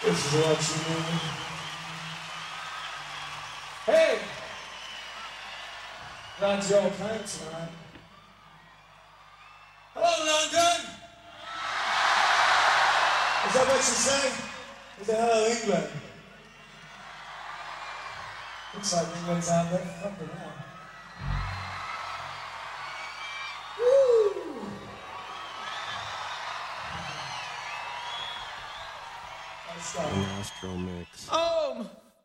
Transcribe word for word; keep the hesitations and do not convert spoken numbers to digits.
This is what you need. Hey! Glad you all came tonight. Hello, London! Is that what you say? Is it hello, England? Looks like England's out there. Fucking hell. Woo! Let's go. An Astro mix. Home!